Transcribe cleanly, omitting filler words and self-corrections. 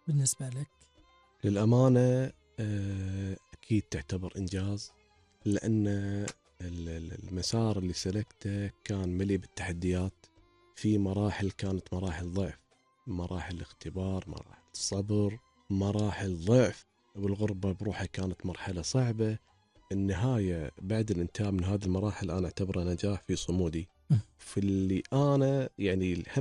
بالنسبة لك؟ للأمانة أكيد تعتبر إنجاز، لأن المسار اللي سلكته كان مليء بالتحديات. في مراحل كانت مراحل ضعف، مراحل اختبار، مراحل صبر، مراحل ضعف، والغربة بروحها كانت مرحلة صعبة. النهاية بعد الانتهاء من هذه المراحل أنا أعتبره نجاح في صمودي، في اللي أنا يعني